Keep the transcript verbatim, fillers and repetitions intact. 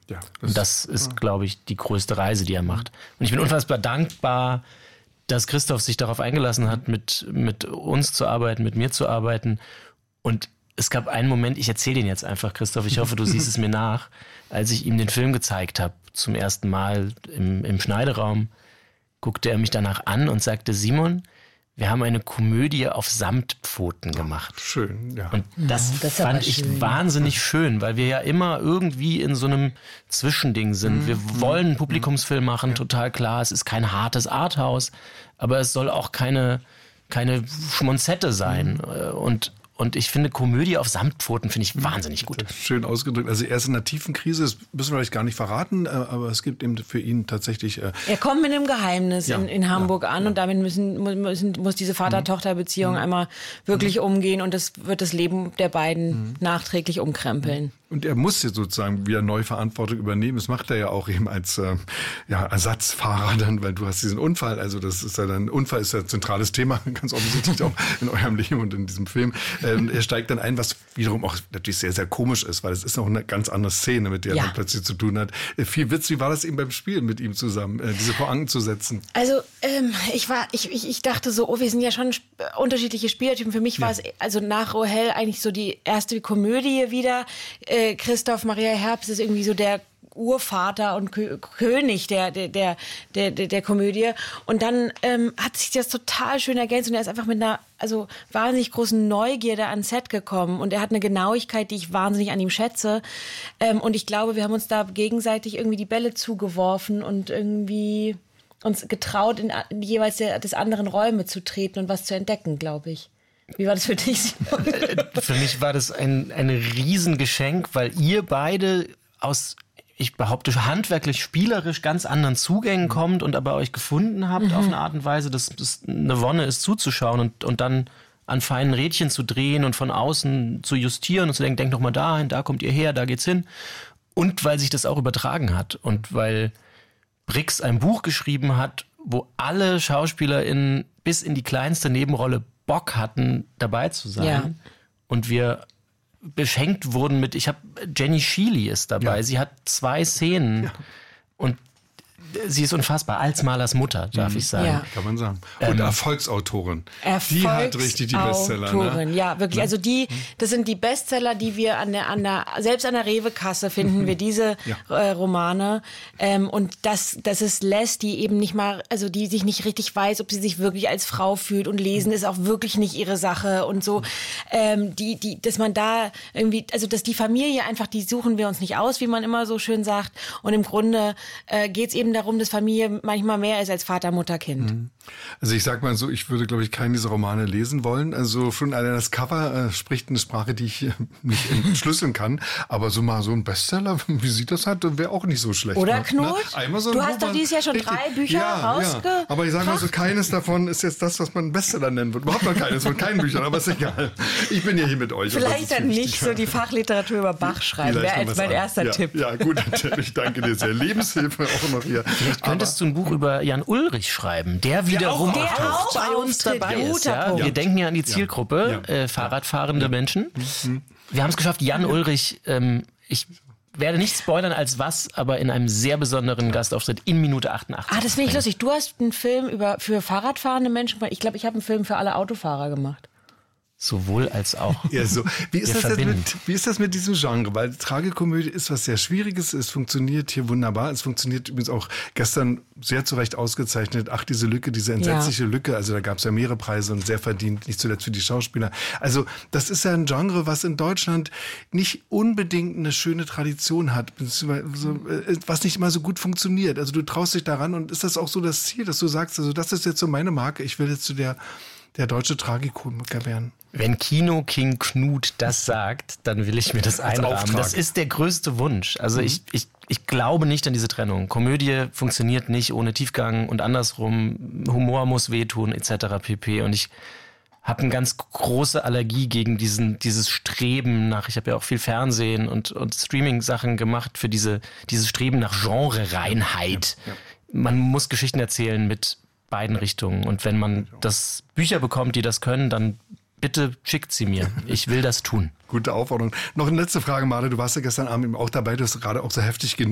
Ja, das und das ist, ja. glaube ich, die größte Reise, die er macht. Und ich bin unfassbar dankbar, dass Christoph sich darauf eingelassen hat, mit, mit uns zu arbeiten, mit mir zu arbeiten. Und es gab einen Moment, ich erzähle den jetzt einfach, Christoph, ich hoffe, du siehst es mir nach, als ich ihm den Film gezeigt habe, zum ersten Mal im, im Schneideraum, guckte er mich danach an und sagte, Simon, wir haben eine Komödie auf Samtpfoten gemacht. Schön, ja. Und das, ja, das fand ich schön. wahnsinnig schön, weil wir ja immer irgendwie in so einem Zwischending sind. Mhm. Wir wollen einen Publikumsfilm machen, ja. total klar. Es ist kein hartes Arthouse, aber es soll auch keine, keine Schmonzette sein. Mhm. Und Und ich finde, Komödie auf Samtpfoten finde ich wahnsinnig gut. Schön ausgedrückt. Also er ist in einer tiefen Krise, das müssen wir euch gar nicht verraten, aber es gibt eben für ihn tatsächlich... Äh er kommt mit einem Geheimnis ja, in, in Hamburg ja, an ja. und damit müssen, müssen, muss diese Vater-Tochter-Beziehung mhm. einmal wirklich mhm. umgehen und das wird das Leben der beiden mhm. nachträglich umkrempeln. Und er muss jetzt sozusagen wieder neue Verantwortung übernehmen. Das macht er ja auch eben als äh, ja, Ersatzfahrer dann, weil du hast diesen Unfall. Also das ist ja dann, Unfall ist ja ein zentrales Thema, ganz offensichtlich auch in eurem Leben und in diesem Film. Ähm, er steigt dann ein, was wiederum auch natürlich sehr, sehr komisch ist, weil es ist noch eine ganz andere Szene, mit der ja. er dann plötzlich zu tun hat. Äh, viel Witz, wie war das eben beim Spielen mit ihm zusammen, äh, diese Pointen zu setzen? Also ähm, ich war, ich, ich, ich dachte so, oh, wir sind ja schon unterschiedliche Spielertypen. Für mich war ja. es also nach Rahel eigentlich so die erste Komödie wieder. Äh, Christoph Maria Herbst ist irgendwie so der Urvater und Kö- König der, der, der, der, der Komödie. Und dann ähm, hat sich das total schön ergänzt und er ist einfach mit einer also wahnsinnig großen Neugierde ans Set gekommen und er hat eine Genauigkeit, die ich wahnsinnig an ihm schätze. Ähm, und ich glaube, wir haben uns da gegenseitig irgendwie die Bälle zugeworfen und irgendwie uns getraut, in, in jeweils der, des anderen Räume zu treten und was zu entdecken, glaube ich. Wie war das für dich? Für mich war das ein, ein Riesengeschenk, weil ihr beide aus, ich behaupte, handwerklich, spielerisch ganz anderen Zugängen kommt und aber euch gefunden habt mhm. auf eine Art und Weise, dass es eine Wonne ist zuzuschauen und, und dann an feinen Rädchen zu drehen und von außen zu justieren und zu denken, denk doch mal dahin, da kommt ihr her, da geht's hin. Und weil sich das auch übertragen hat und weil Brix ein Buch geschrieben hat, wo alle SchauspielerInnen bis in die kleinste Nebenrolle Bock hatten, dabei zu sein. Ja. Und wir beschenkt wurden mit, ich habe, Jenny Shealy ist dabei, ja. sie hat zwei Szenen ja. und sie ist unfassbar, als Malers Mutter, darf mhm. ich sagen. Ja. Kann man sagen. Und ähm, Erfolgsautorin. Erfolgsautorin. Die hat richtig die Bestseller. Ne? Ja, wirklich. Also die, das sind die Bestseller, die wir an der, an der selbst an der Rewe-Kasse finden wir diese ja. äh, Romane. Ähm, und das, das ist Les, die eben nicht mal, also die sich nicht richtig weiß, ob sie sich wirklich als Frau fühlt und lesen ist auch wirklich nicht ihre Sache und so. Ähm, die, die, dass man da irgendwie, also dass die Familie einfach, die suchen wir uns nicht aus, wie man immer so schön sagt. Und im Grunde äh, geht's eben darum, dass Familie manchmal mehr ist als Vater, Mutter, Kind. Also ich sag mal so, ich würde, glaube ich, keinen dieser Romane lesen wollen. Also schon allein das Cover äh, spricht eine Sprache, die ich äh, nicht entschlüsseln kann. Aber so mal so ein Bestseller, wie sie das hat, wäre auch nicht so schlecht. Oder ne? Knut? Einmal so du hast doch dieses Jahr schon richtig, drei Bücher ja, rausgebracht. Ja. Aber ich sage mal so, keines davon ist jetzt das, was man Bestseller nennen wird. Überhaupt noch keines von keinen Büchern, aber ist egal. Ich bin ja hier mit euch. Vielleicht dann nicht so die Fachliteratur über Bach schreiben, wäre als mein erster ja, Tipp. Ja, gut, ich danke dir sehr. Lebenshilfe auch noch hier. Vielleicht könntest du ein Buch über Jan Ulrich schreiben, der wiederum der auch, auch bei uns dabei ist. Ja? Wir ja. denken ja an die Zielgruppe, ja. äh, Fahrradfahrende ja. Menschen. Mhm. Wir haben es geschafft, Jan Ulrich, ähm, ich werde nicht spoilern als was, aber in einem sehr besonderen Gastauftritt in Minute achtundachtzig. Ah, das finde ich lustig. Du hast einen Film über für Fahrradfahrende Menschen gemacht. Ich glaube, ich habe einen Film für alle Autofahrer gemacht. Sowohl als auch. Ja, so. Wie ist, das das mit, wie ist das mit diesem Genre? Weil Tragikomödie ist was sehr Schwieriges. Es funktioniert hier wunderbar. Es funktioniert übrigens auch gestern sehr zu Recht ausgezeichnet. Ach, diese Lücke, diese entsetzliche ja. Lücke. Also da gab es ja mehrere Preise und sehr verdient, nicht zuletzt für die Schauspieler. Also das ist ja ein Genre, was in Deutschland nicht unbedingt eine schöne Tradition hat, was nicht immer so gut funktioniert. Also du traust dich daran und ist das auch so das Ziel, dass du sagst, also das ist jetzt so meine Marke, ich will jetzt zu der der deutsche Tragikomiker werden. Wenn Kino King Knut das sagt, dann will ich mir das einrahmen. Das ist der größte Wunsch. Also mhm. ich, ich, ich glaube nicht an diese Trennung. Komödie funktioniert nicht ohne Tiefgang und andersrum. Humor muss wehtun et cetera pp. Und ich habe eine ganz große Allergie gegen diesen dieses Streben nach, ich habe ja auch viel Fernsehen und, und Streaming-Sachen gemacht für diese dieses Streben nach Genre-Reinheit. Ja, ja. Man muss Geschichten erzählen mit beiden Richtungen. Und wenn man das Bücher bekommt, die das können, dann bitte schickt sie mir. Ich will das tun. Gute Aufforderung. Noch eine letzte Frage, Made. Du warst ja gestern Abend eben auch dabei. Du hast gerade auch so heftig